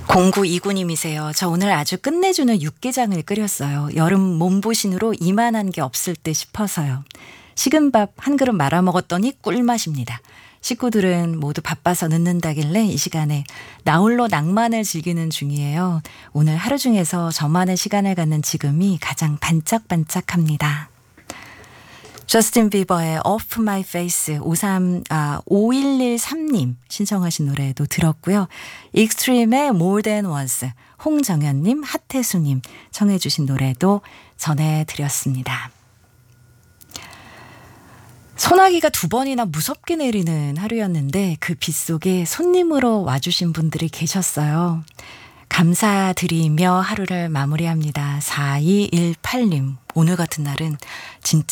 0929님이세요. 저 오늘 아주 끝내주는 육개장을 끓였어요. 여름 몸보신으로 이만한 게 없을 때 싶어서요. 식은 밥 한 그릇 말아 먹었더니 꿀맛입니다. 식구들은 모두 바빠서 늦는다길래 이 시간에 나 홀로 낭만을 즐기는 중이에요. 오늘 하루 중에서 저만의 시간을 갖는 지금이 가장 반짝반짝합니다. 저스틴 비버의 Off My Face 5113님 신청하신 노래도 들었고요. 익스트림의 More Than Once 홍정현님, 하태수님 청해 주신 노래도 전해드렸습니다. 소나기가 2번이나 무섭게 내리는 하루였는데 그 빗속에 손님으로 와주신 분들이 계셨어요. 감사드리며 하루를 마무리합니다. 4218님 오늘 같은 날은 진짜